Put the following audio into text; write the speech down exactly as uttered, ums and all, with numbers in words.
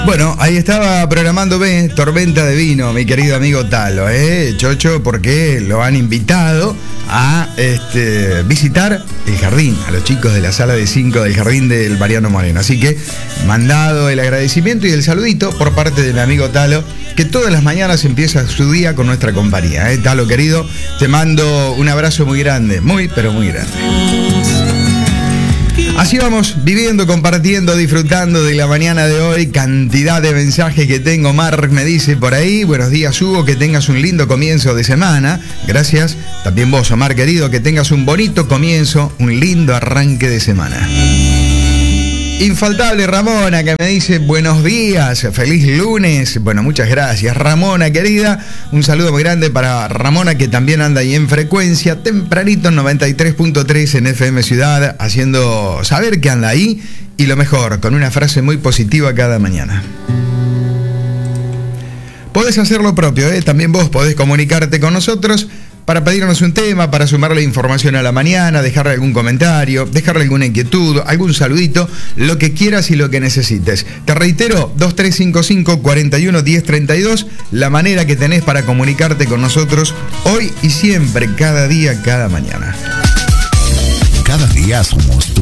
Bueno, ahí estaba programándome Tormenta de Vino, mi querido amigo Talo, ¿eh? Chocho, porque lo han invitado a este, visitar el jardín, a los chicos de la sala de cinco del jardín del Mariano Moreno. Así que, mandado el agradecimiento y el saludito por parte de mi amigo Talo, que todas las mañanas empieza su día con nuestra compañía, ¿eh? Talo, querido, te mando un abrazo muy grande, muy, pero muy grande. Así vamos, viviendo, compartiendo, disfrutando de la mañana de hoy. Cantidad de mensajes que tengo. Mark me dice por ahí: buenos días, Hugo, que tengas un lindo comienzo de semana. Gracias. También vos, Omar, querido, que tengas un bonito comienzo, un lindo arranque de semana. Infaltable Ramona, que me dice buenos días, feliz lunes. Bueno, muchas gracias, Ramona, querida. Un saludo muy grande para Ramona, que también anda ahí en frecuencia, tempranito en noventa y tres punto tres en F M Ciudad, haciendo saber que anda ahí, y lo mejor, con una frase muy positiva cada mañana. Podés hacer lo propio, ¿eh? También vos podés comunicarte con nosotros para pedirnos un tema, para sumarle información a la mañana, dejarle algún comentario, dejarle alguna inquietud, algún saludito, lo que quieras y lo que necesites. Te reitero, dos tres cinco cinco, cuatro uno, uno cero tres dos, la manera que tenés para comunicarte con nosotros hoy y siempre, cada día, cada mañana. Cada día somos tu